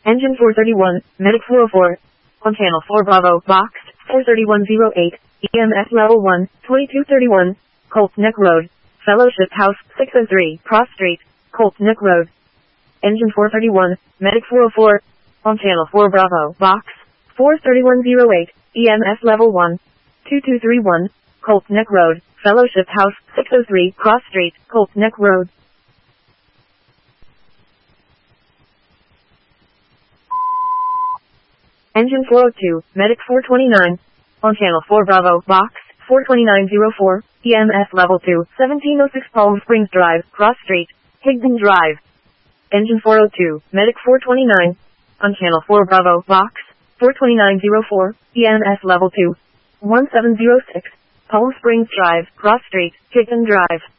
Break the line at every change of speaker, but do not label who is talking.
Engine 431, Medic 404. On channel 4 Bravo, box 43108, EMS level 1, 2231, Colt Neck Road, Fellowship House, 603, Cross Street, Colt Neck Road. Engine 431, Medic 404. On channel 4 Bravo, box 43108, EMS level 1, 2231, Colt Neck Road, Fellowship House, 603, Cross Street, Colt Neck Road. Engine 402, Medic 429. On channel 4 Bravo, box 42904, EMS level 2, 1706 Palm Springs Drive, Cross Street, Higdon Drive. Engine 402, Medic 429. On channel 4 Bravo, box 42904, EMS level 2, 1706 Palm Springs Drive, Cross Street, Higdon Drive.